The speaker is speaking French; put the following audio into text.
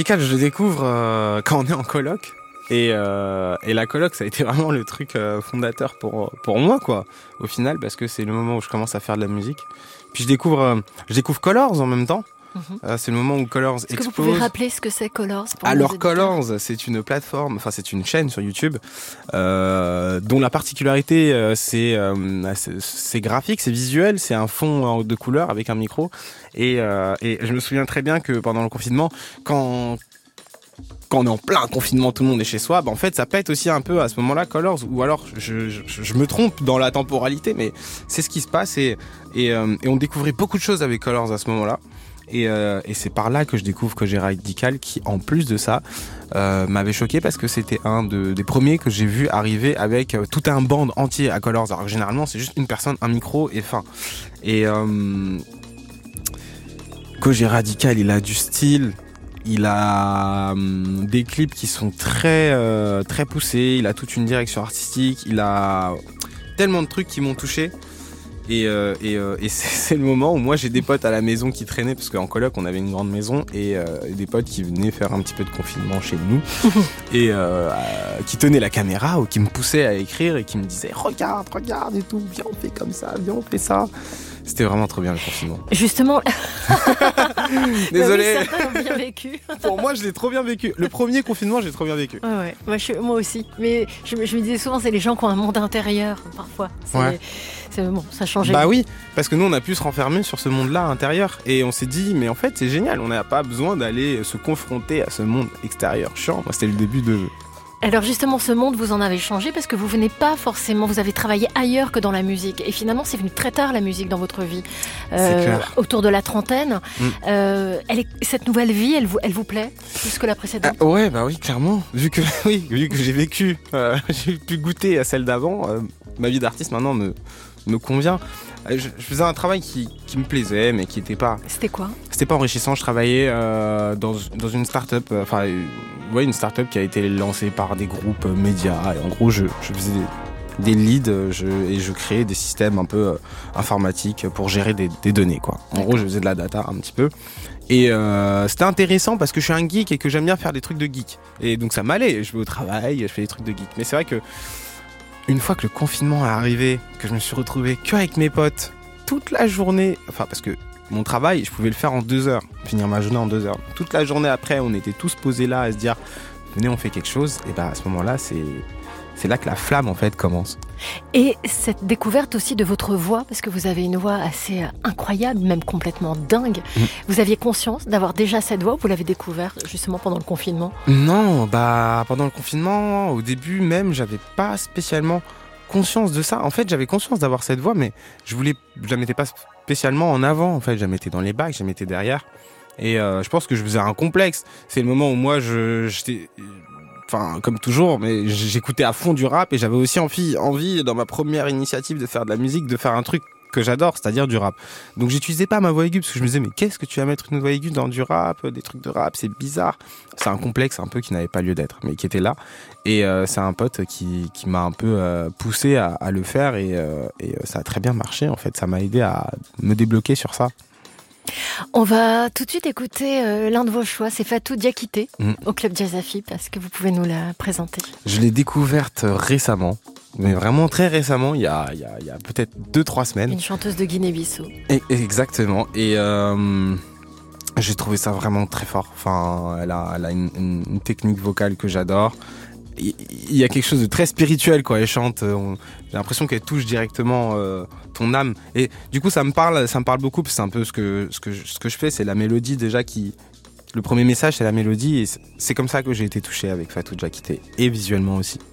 Radical, je le découvre quand on est en coloc. Et la coloc, ça a été vraiment le truc fondateur pour moi, quoi. Au final, parce que c'est le moment où je commence à faire de la musique. Puis je découvre Colors en même temps. C'est le moment où Colors explose. Est-ce que vous pouvez rappeler ce que c'est Colors pour Alors Colors, c'est une plateforme, enfin c'est une chaîne sur YouTube dont la particularité c'est graphique, c'est visuel, c'est un fond de couleur avec un micro et je me souviens très bien que pendant le confinement, quand on est en plein confinement, tout le monde est chez soi, en fait ça pète aussi un peu à ce moment-là Colors, ou alors je me trompe dans la temporalité, mais c'est ce qui se passe et on découvrait beaucoup de choses avec Colors à ce moment-là. Et c'est par là que je découvre que j'ai Radical, qui en plus de ça m'avait choqué parce que c'était un des premiers que j'ai vu arriver avec tout un band entier à Colors. Alors que généralement c'est juste une personne, un micro et fin. Et Kojé Radical, il a du style, il a des clips qui sont très très poussés, il a toute une direction artistique, il a tellement de trucs qui m'ont touché. Et c'est le moment où moi j'ai des potes à la maison qui traînaient, parce qu'en coloc on avait une grande maison, et des potes qui venaient faire un petit peu de confinement chez nous et qui tenaient la caméra ou qui me poussaient à écrire et qui me disaient regarde et tout, viens on fait comme ça, viens on fait ça. C'était vraiment trop bien le confinement. Justement. Désolé. Oui, certains l'ont bien vécu. Pour moi, je l'ai trop bien vécu. Le premier confinement, j'ai trop bien vécu. Ouais. Moi aussi. Mais je me disais souvent, c'est les gens qui ont un monde intérieur, parfois. Bon, ça changeait. Bah oui, parce que nous, on a pu se renfermer sur ce monde-là intérieur. Et on s'est dit, mais en fait, c'est génial. On n'a pas besoin d'aller se confronter à ce monde extérieur chiant. Moi, c'était le début de... Alors justement, ce monde, vous en avez changé parce que vous venez pas forcément, vous avez travaillé ailleurs que dans la musique. Et finalement, c'est venu très tard, la musique, dans votre vie. C'est clair. Autour de la trentaine. Cette nouvelle vie, elle vous plaît plus que la précédente? Ouais, bah oui, clairement. Vu que j'ai vécu, j'ai pu goûter à celle d'avant, ma vie d'artiste maintenant me convient. Je faisais un travail qui me plaisait, mais qui était pas... C'était quoi? C'était pas enrichissant. Je travaillais dans une start-up, une start-up qui a été lancée par des groupes médias. Et en gros, je faisais des leads et je créais des systèmes un peu informatiques pour gérer des données, quoi. En gros, je faisais de la data un petit peu. Et c'était intéressant parce que je suis un geek et que j'aime bien faire des trucs de geek. Et donc ça m'allait. Je vais au travail, je fais des trucs de geek. Mais c'est vrai que une fois que le confinement est arrivé, que je me suis retrouvé qu'avec mes potes toute la journée, parce que mon travail, je pouvais le faire en 2 heures, finir ma journée en 2 heures. Toute la journée après, on était tous posés là à se dire, venez, on fait quelque chose. Et à ce moment-là, c'est là que la flamme, en fait, commence. Et cette découverte aussi de votre voix, parce que vous avez une voix assez incroyable, même complètement dingue. Vous aviez conscience d'avoir déjà cette voix, ou vous l'avez découverte justement pendant le confinement? Non, pendant le confinement, au début même, j'avais pas spécialement conscience de ça. En fait, j'avais conscience d'avoir cette voix, mais je la mettais pas spécialement en avant. En fait, je la mettais dans les bacs, je la mettais derrière. Et je pense que je faisais un complexe. C'est le moment où moi, j'étais... comme toujours, mais j'écoutais à fond du rap et j'avais aussi envie, dans ma première initiative de faire de la musique, de faire un truc que j'adore, c'est-à-dire du rap. Donc j'utilisais pas ma voix aiguë parce que je me disais, mais qu'est-ce que tu vas mettre une voix aiguë dans du rap, des trucs de rap, c'est bizarre. C'est un complexe un peu qui n'avait pas lieu d'être, mais qui était là. Et c'est un pote qui m'a un peu poussé à le faire et ça a très bien marché en fait. Ça m'a aidé à me débloquer sur ça. On va tout de suite écouter l'un de vos choix, c'est Fatou Diakité au Club Jazz Afib. Est-ce que vous pouvez nous la présenter? Je l'ai découverte récemment, mais vraiment très récemment, il y a peut-être 2-3 semaines. Une chanteuse de Guinée-Bissau. Exactement, et j'ai trouvé ça vraiment très fort. Elle a une technique vocale que j'adore. Il y a quelque chose de très spirituel quand elle chante. J'ai l'impression qu'elle touche directement ton âme. Et du coup, ça me parle beaucoup. C'est un peu ce que je fais. C'est la mélodie déjà le premier message, c'est la mélodie. Et c'est comme ça que j'ai été touché avec Fatou Diakité. Et visuellement aussi.